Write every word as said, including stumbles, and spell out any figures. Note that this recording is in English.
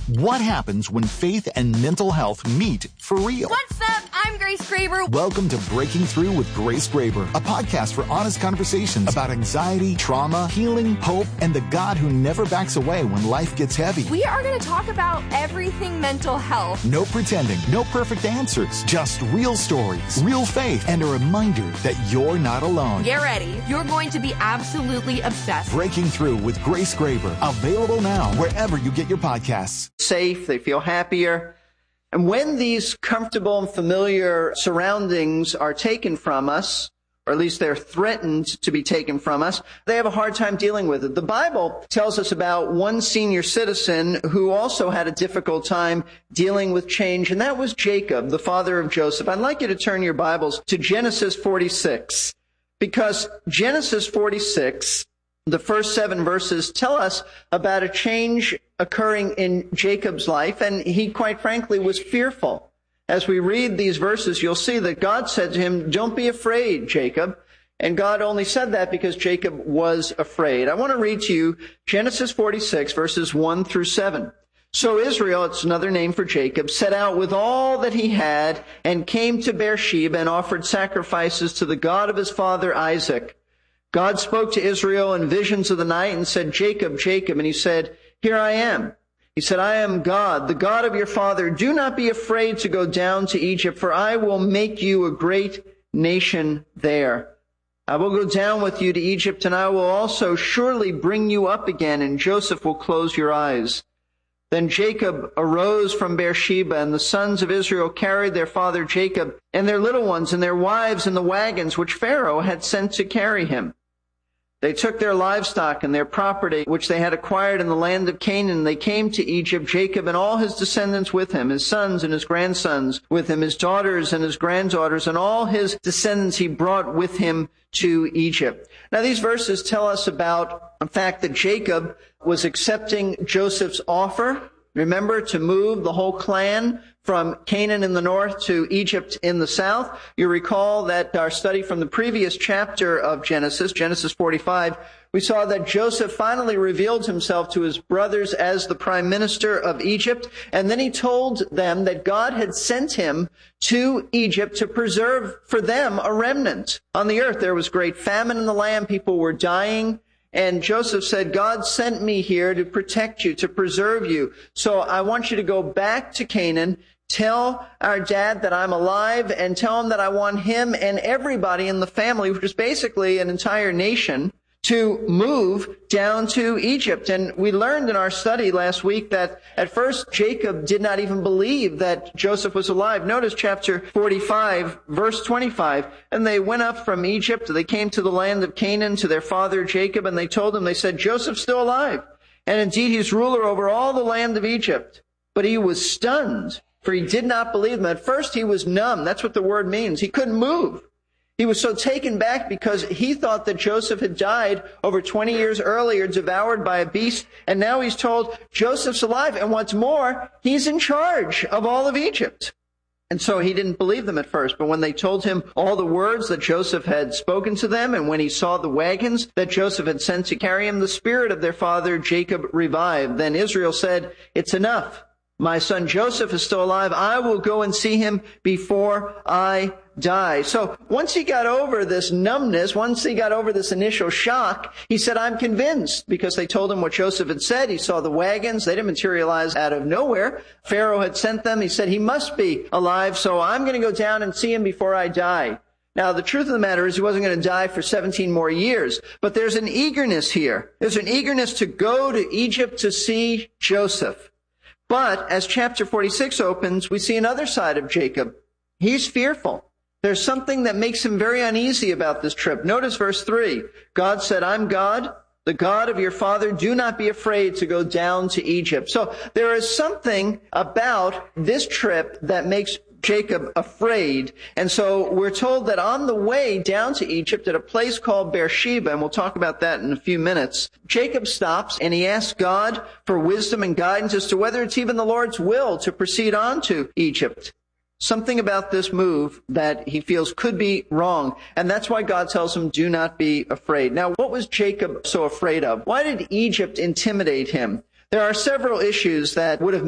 What happens when faith and mental health meet for real? What's up? I'm Grace Graber. Welcome to Breaking Through with Grace Graber, a podcast for honest conversations about anxiety, trauma, healing, hope, and the God who never backs away when life gets heavy. We are going to talk about everything mental health. No pretending, no perfect answers, just real stories, real faith, and a reminder that you're not alone. Get ready. You're going to be absolutely obsessed. Breaking Through with Grace Graber, available now wherever you get your podcasts. Safe, they feel happier. And when these comfortable and familiar surroundings are taken from us, or at least they're threatened to be taken from us, they have a hard time dealing with it. The Bible tells us about one senior citizen who also had a difficult time dealing with change, and that was Jacob, the father of Joseph. I'd like you to turn your Bibles to Genesis forty-six, because Genesis forty-six, the first seven verses, tell us about a change occurring in Jacob's life, and he, quite frankly, was fearful. As we read these verses, you'll see that God said to him, "Don't be afraid, Jacob." And God only said that because Jacob was afraid. I want to read to you Genesis forty-six, verses one through seven. So Israel, it's another name for Jacob, set out with all that he had and came to Beersheba and offered sacrifices to the God of his father Isaac. God spoke to Israel in visions of the night and said, "Jacob, Jacob." And he said, "Here I am." He said, "I am God, the God of your father. Do not be afraid to go down to Egypt, for I will make you a great nation there. I will go down with you to Egypt, and I will also surely bring you up again, and Joseph will close your eyes." Then Jacob arose from Beersheba, and the sons of Israel carried their father Jacob and their little ones and their wives in the wagons which Pharaoh had sent to carry him. They took their livestock and their property, which they had acquired in the land of Canaan. They came to Egypt, Jacob and all his descendants with him, his sons and his grandsons with him, his daughters and his granddaughters, and all his descendants he brought with him to Egypt. Now, these verses tell us about the fact that Jacob was accepting Joseph's offer, remember, to move the whole clan from Canaan in the north to Egypt in the south. You recall that our study from the previous chapter of Genesis, Genesis forty-five, we saw that Joseph finally revealed himself to his brothers as the prime minister of Egypt, and then he told them that God had sent him to Egypt to preserve for them a remnant on the earth. There was great famine in the land, people were dying. And Joseph said, "God sent me here to protect you, to preserve you. So I want you to go back to Canaan, tell our dad that I'm alive, and tell him that I want him and everybody in the family," which is basically an entire nation, to move down to Egypt. And we learned in our study last week that at first Jacob did not even believe that Joseph was alive. Notice chapter forty-five, verse twenty-five. "And they went up from Egypt. They came to the land of Canaan to their father Jacob, and they told him, they said, 'Joseph's still alive. And indeed he's ruler over all the land of Egypt.' But he was stunned, for he did not believe them." At first he was numb. That's what the word means. He couldn't move. He was so taken back because he thought that Joseph had died over twenty years earlier, devoured by a beast. And now he's told Joseph's alive. And what's more, he's in charge of all of Egypt. And so he didn't believe them at first. But when they told him all the words that Joseph had spoken to them, and when he saw the wagons that Joseph had sent to carry him, the spirit of their father Jacob revived. Then Israel said, "It's enough. My son Joseph is still alive. I will go and see him before I die." So once he got over this numbness, once he got over this initial shock, he said, "I'm convinced," because they told him what Joseph had said. He saw the wagons. They didn't materialize out of nowhere. Pharaoh had sent them. He said, "He must be alive, so I'm going to go down and see him before I die." Now, the truth of the matter is he wasn't going to die for seventeen more years, but there's an eagerness here. There's an eagerness to go to Egypt to see Joseph. But as chapter forty-six opens, we see another side of Jacob. He's fearful. There's something that makes him very uneasy about this trip. Notice verse three. God said, "I'm God, the God of your father. Do not be afraid to go down to Egypt." So there is something about this trip that makes Jacob afraid. And so we're told that on the way down to Egypt at a place called Beersheba, and we'll talk about that in a few minutes, Jacob stops and he asks God for wisdom and guidance as to whether it's even the Lord's will to proceed on to Egypt. Something about this move that he feels could be wrong. And that's why God tells him, "Do not be afraid." Now, what was Jacob so afraid of? Why did Egypt intimidate him? There are several issues that would have